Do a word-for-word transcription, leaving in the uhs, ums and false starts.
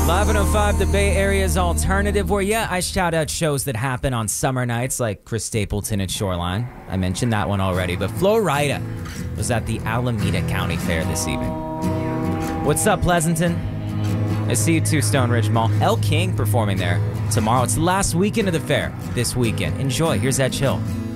eleven oh five, the Bay Area's alternative, where, yeah, I shout out shows that happen on summer nights like Chris Stapleton at Shoreline. I mentioned that one already, but Flo Rida was at the Alameda County Fair this evening. What's up, Pleasanton? I see you too, Stone Ridge Mall. Elle King performing there tomorrow. It's the last weekend of the fair this weekend. Enjoy. Here's Ed Chill.